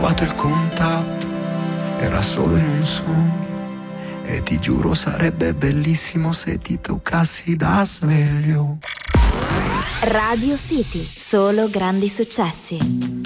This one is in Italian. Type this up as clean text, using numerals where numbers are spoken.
provato il contatto, era solo in un sogno. E ti giuro sarebbe bellissimo se ti toccassi da sveglio. Radio City, solo grandi successi.